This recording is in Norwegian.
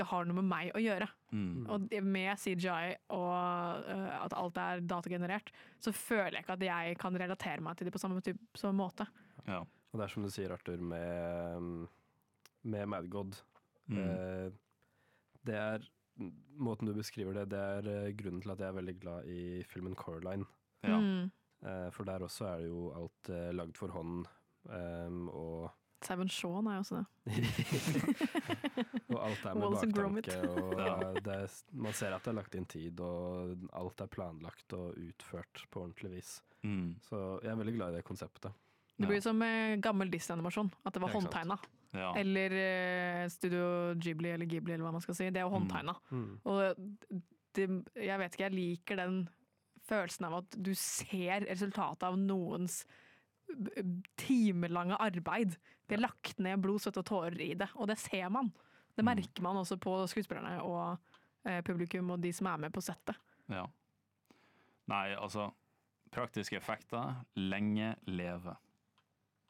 det har noe med meg å gjøre. Og med CGI og at alt er datagenerert, så føler jeg ikke at jeg kan relatere meg til det på samme måte. Ja. Og det som du sier, Arthur, med Mad God. Det er måten du beskriver det, det er grunnen til at jeg er veldig glad i filmen Coraline. Ja. For der også er det jo alt lagd for hånd, og Seven Shaun er jo også det. og alt er med Wallace and baktanke, Gromit. og man ser at det er lagt inn tid, og alt er planlagt og utført på ordentlig vis. Så jeg er veldig glad i det konseptet. Det blir som gammel Disney-animasjon, at det var Ja, ikke sant. håndtegna. Ja. Eller Studio Ghibli eller Ghibli, eller hva man skal si. Det er jo håndtegna. Og jeg vet ikke, jeg liker den følelsen av at du ser resultatet av noens timelange arbeid. Det er lagt ned blod, svett og tårer i det, og det ser man. Det merker man også på skuespillerne og publikum og de som er med på settet. Ja. Nei, altså, praktiske effekter, lenge leve.